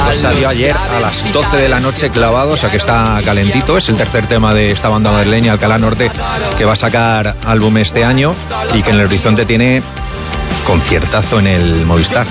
Esto salió ayer a las 12 de la noche clavado, o sea que está calentito. Es el tercer tema de esta banda madrileña, Alcalá Norte, que va a sacar álbum este año y que en el horizonte tiene conciertazo en el Movistar.